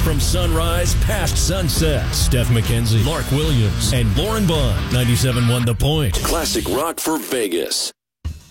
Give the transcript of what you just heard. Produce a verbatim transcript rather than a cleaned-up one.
From sunrise past sunset, Steph McKenzie, Mark Williams, and Lauren Bond. ninety-seven point one The Point. Classic rock for Vegas.